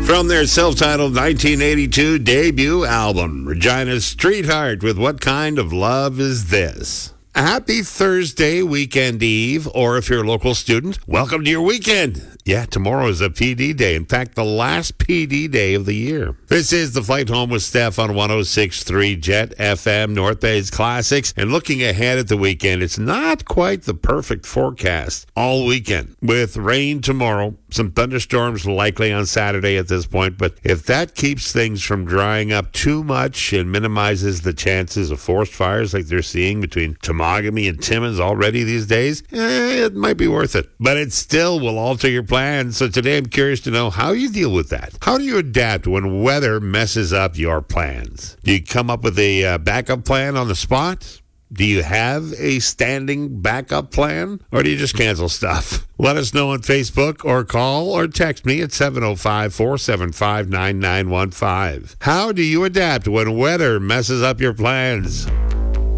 From their self-titled 1982 debut album, Regina's Streetheart with What Kind of Love Is This? A happy Thursday weekend eve, or if you're a local student, welcome to your weekend. Yeah, tomorrow is a PD day. In fact, the last PD day of the year. This is The Flight Home with Steph on 106.3 Jet FM, North Bay's Classics. And looking ahead at the weekend, it's not quite the perfect forecast all weekend. With rain tomorrow, some thunderstorms likely on Saturday at this point. But if that keeps things from drying up too much and minimizes the chances of forest fires like they're seeing between Temagami and Timmins already these days, it might be worth it. But it still will alter your plans. So today I'm curious to know how you deal with that. How do you adapt when weather messes up your plans? Do you come up with a backup plan on the spot? Do you have a standing backup plan? Or do you just cancel stuff? Let us know on Facebook or call or text me at 705-475-9915. How do you adapt when weather messes up your plans?